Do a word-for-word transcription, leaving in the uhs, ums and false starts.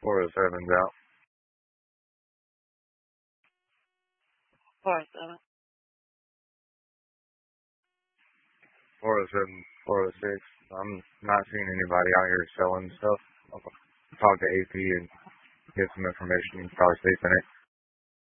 four oh seven's out. four oh seven. four oh seven, four oh six. I'm not seeing anybody out here selling stuff. I'll talk to A P and get some information. You can probably sleep in it.